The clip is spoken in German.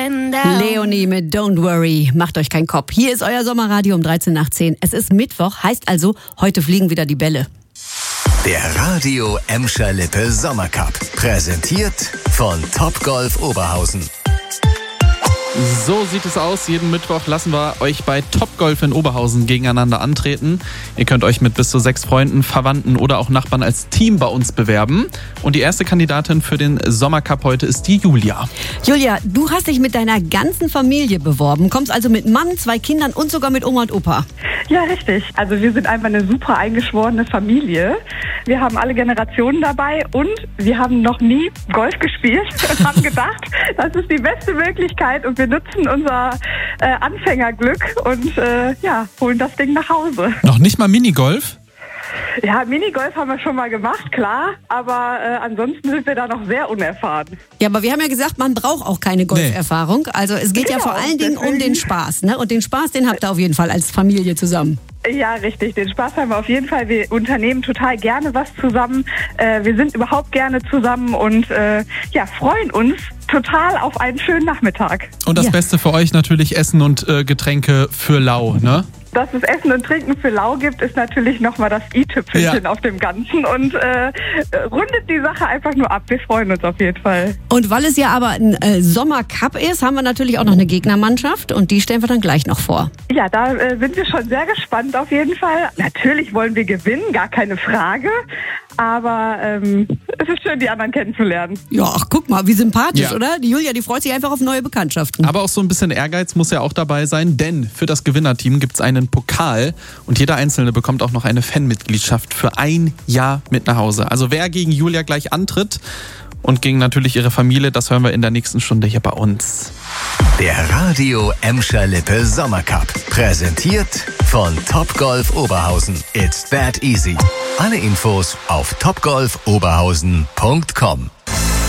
Leonie mit Don't Worry, macht euch keinen Kopf. Hier ist euer Sommerradio um 13 nach 10. Es ist Mittwoch, heißt also, heute fliegen wieder die Bälle. Der Radio Emscher Lippe Sommercup. Präsentiert von Topgolf Oberhausen. So sieht es aus. Jeden Mittwoch lassen wir euch bei Topgolf in Oberhausen gegeneinander antreten. Ihr könnt euch mit bis zu 6 Freunden, Verwandten oder auch Nachbarn als Team bei uns bewerben. Und die erste Kandidatin für den Sommercup heute ist die Julia. Julia, du hast dich mit deiner ganzen Familie beworben. Kommst also mit Mann, 2 Kindern und sogar mit Oma und Opa. Ja, richtig. Also wir sind einfach eine super eingeschworene Familie. Wir haben alle Generationen dabei und wir haben noch nie Golf gespielt und haben gedacht, das ist die beste Möglichkeit und wir nutzen unser Anfängerglück und holen das Ding nach Hause. Noch nicht mal Minigolf? Ja, Minigolf haben wir schon mal gemacht, klar, aber ansonsten sind wir da noch sehr unerfahren. Ja, aber wir haben ja gesagt, man braucht auch keine Golferfahrung. Nee. Also es geht ja vor allen Dingen um den Spaß, ne? Und den Spaß, den habt ihr auf jeden Fall als Familie zusammen. Ja, richtig. Den Spaß haben wir auf jeden Fall. Wir unternehmen total gerne was zusammen. Wir sind überhaupt gerne zusammen und freuen uns total auf einen schönen Nachmittag. Und das Beste für euch natürlich Essen und Getränke für lau, ne? Dass es Essen und Trinken für lau gibt, ist natürlich nochmal das i-Tüpfelchen auf dem Ganzen und rundet die Sache einfach nur ab. Wir freuen uns auf jeden Fall. Und weil es ja aber ein Sommercup ist, haben wir natürlich auch noch eine Gegnermannschaft und die stellen wir dann gleich noch vor. Ja, da sind wir schon sehr gespannt auf jeden Fall. Natürlich wollen wir gewinnen, gar keine Frage. Aber es ist schön, die anderen kennenzulernen. Ja, ach guck mal, wie sympathisch, oder? Die Julia, die freut sich einfach auf neue Bekanntschaften. Aber auch so ein bisschen Ehrgeiz muss ja auch dabei sein, denn für das Gewinnerteam gibt es einen Pokal und jeder Einzelne bekommt auch noch eine Fanmitgliedschaft für 1 Jahr mit nach Hause. Also wer gegen Julia gleich antritt und gegen natürlich ihre Familie, das hören wir in der nächsten Stunde hier bei uns. Der Radio Emscher Lippe Sommercup. Präsentiert von Topgolf Oberhausen. It's that easy. Alle Infos auf topgolfoberhausen.com.